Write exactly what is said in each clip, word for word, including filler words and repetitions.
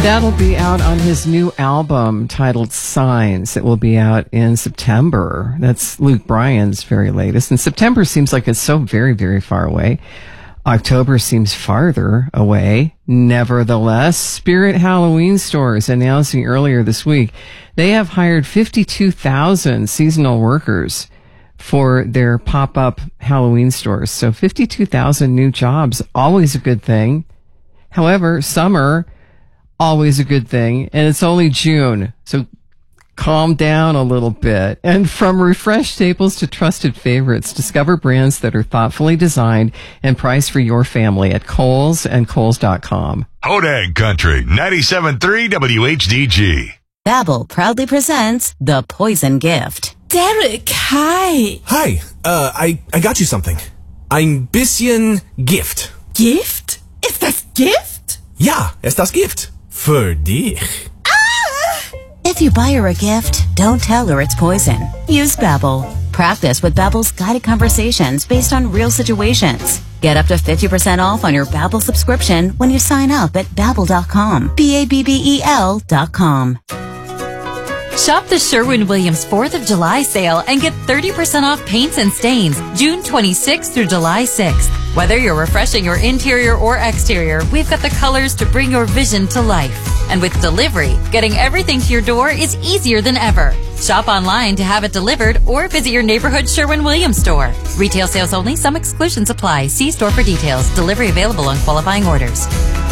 That'll be out on his new album titled Signs. It will be out in September. That's Luke Bryan's very latest. And September seems like it's so very, very far away. October seems farther away. Nevertheless, Spirit Halloween Stores announcing earlier this week they have hired fifty-two thousand seasonal workers for their pop-up Halloween stores. So fifty-two thousand new jobs, always a good thing. However, summer, always a good thing. And it's only June, so calm down a little bit. And from refreshed staples to trusted favorites, discover brands that are thoughtfully designed and priced for your family at Kohl's and Kohl's dot com. Hodag Country, ninety-seven point three W H D G. Babbel proudly presents The Poison Gift. Derek, hi. Hi, uh, I, I got you something. Ein bisschen Gift. Gift? Ist das Gift? Ja, ist das Gift. Für dich. Ah! If you buy her a gift, don't tell her it's poison. Use Babbel. Practice with Babbel's guided conversations based on real situations. Get up to fifty percent off on your Babbel subscription when you sign up at Babbel dot com. B A B B E L dot com. Shop the Sherwin-Williams fourth of July sale and get thirty percent off paints and stains June twenty-sixth through July sixth. Whether you're refreshing your interior or exterior, we've got the colors to bring your vision to life. And with delivery, getting everything to your door is easier than ever. Shop online to have it delivered or visit your neighborhood Sherwin-Williams store. Retail sales only. Some exclusions apply. See store for details. Delivery available on qualifying orders.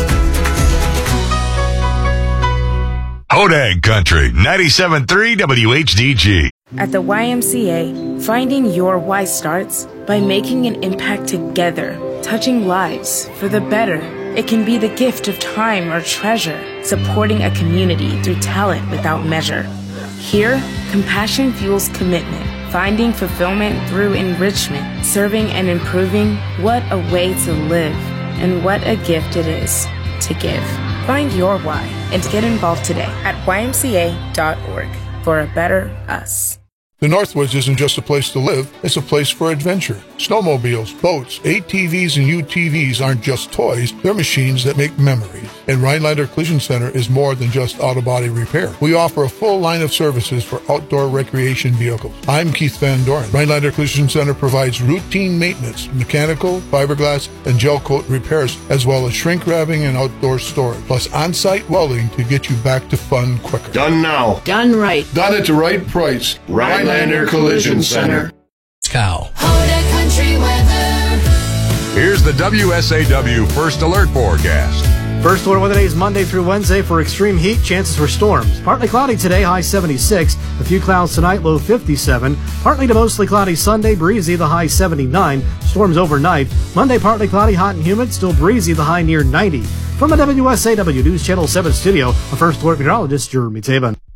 Hodag Country, ninety-seven point three W H D G. At the Y M C A, finding your why starts by making an impact together, touching lives for the better. It can be the gift of time or treasure, supporting a community through talent without measure. Here, compassion fuels commitment, finding fulfillment through enrichment, serving and improving. What a way to live, and what a gift it is to give. Find your why and get involved today at Y M C A dot org for a better us. The Northwoods isn't just a place to live, it's a place for adventure. Snowmobiles, boats, A T Vs, and U T Vs aren't just toys, they're machines that make memories. And Rhinelander Collision Center is more than just auto body repair. We offer a full line of services for outdoor recreation vehicles. I'm Keith Van Doren. Rhinelander Collision Center provides routine maintenance, mechanical, fiberglass, and gel coat repairs, as well as shrink wrapping and outdoor storage, plus on-site welding to get you back to fun quicker. Done now. Done right. Done at the right price. Rhinelander Collision Center. Cow. Hodag Country weather. Here's the W S A W First Alert Forecast. First alert weather days Monday through Wednesday for extreme heat, chances for storms. Partly cloudy today, high seventy-six. A few clouds tonight, low fifty-seven. Partly to mostly cloudy Sunday, breezy, the high seventy-nine. Storms overnight. Monday, partly cloudy, hot and humid, still breezy, the high near ninety. From the W S A W News Channel seven studio, a First Alert meteorologist, Jeremy Taban.